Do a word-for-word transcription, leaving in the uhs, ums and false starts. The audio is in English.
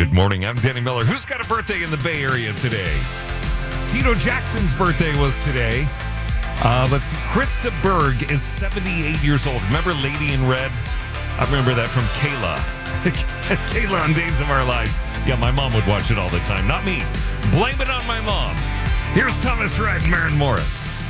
Good morning. I'm Danny Miller. Who's got a birthday in the Bay Area today? Tito Jackson's birthday was today. Uh, let's see. Krista Berg is seventy-eight years old. Remember Lady in Red? I remember that from Kayla. Kayla on Days of Our Lives. Yeah, my mom would watch it all the time. Not me. Blame it on my mom. Here's Thomas Rhett and Maren Morris.